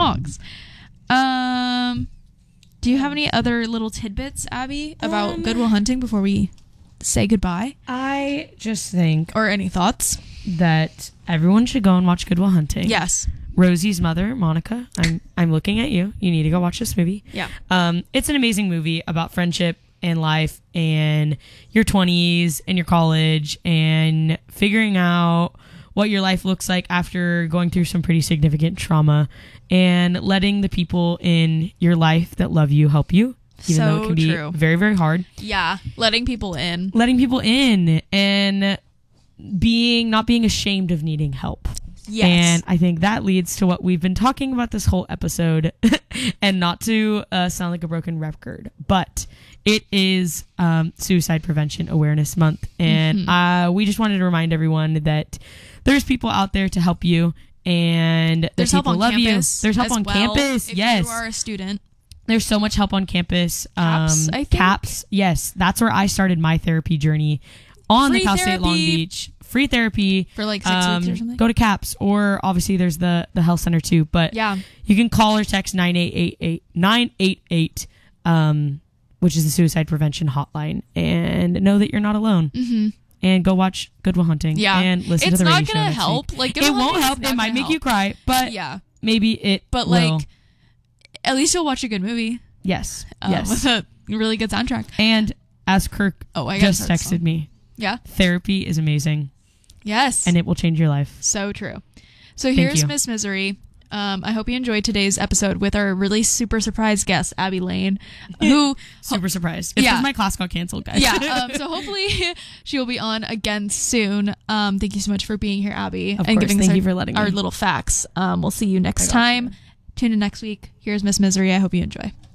songs. Do you have any other little tidbits, Abby, about Good Will Hunting before we say goodbye? I just think, or any thoughts, that everyone should go and watch Good Will Hunting. Yes. Rosie's mother, Monica, I'm looking at you. You need to go watch this movie. Yeah. It's an amazing movie about friendship and life and your 20s and your college and figuring out what your life looks like after going through some pretty significant trauma and letting the people in your life that love you help you, even though it can be very, very hard. Yeah. Letting people in and not being ashamed of needing help. Yes. And I think that leads to what we've been talking about this whole episode. And not to sound like a broken record, but it is Suicide Prevention Awareness Month. And we just wanted to remind everyone that there's people out there to help you. And there's help on campus. There's help on campus. Yes. If you are a student. There's so much help on campus. CAPS, I think. CAPS. Yes. That's where I started my therapy journey on the Cal State Long Beach. Free therapy for like 6 weeks or something. Go to CAPS, or obviously there's the health center too. But yeah, you can call or text 988, which is the suicide prevention hotline, and know that you're not alone. Mm-hmm. And go watch Good Will Hunting. Yeah, and listen to the radio show. It's not gonna help. Like, it won't help. It might make you cry, but yeah, maybe it. But will. like, at least you'll watch a good movie. Yes, with a really good soundtrack. And as Kirk just texted me, yeah, therapy is amazing. Yes. And it will change your life. So true. So here's Miss Misery. I hope you enjoyed today's episode with our really super surprise guest, Abby Lane, who... super surprised. It's because my class got canceled, guys. Yeah. So hopefully she will be on again soon. Thank you so much for being here, Abby. Of course. Giving Thank us you for letting me. Our little facts. We'll see you next time. Tune in next week. Here's Miss Misery. I hope you enjoy.